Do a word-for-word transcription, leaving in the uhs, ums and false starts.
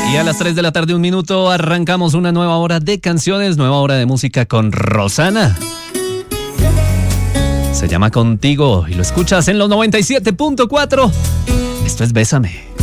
Y a las tres de la tarde, un minuto, arrancamos una nueva hora de canciones, nueva hora de música con Rosana. Se llama Contigo y lo escuchas en los noventa y siete punto cuatro. Esto es Bésame.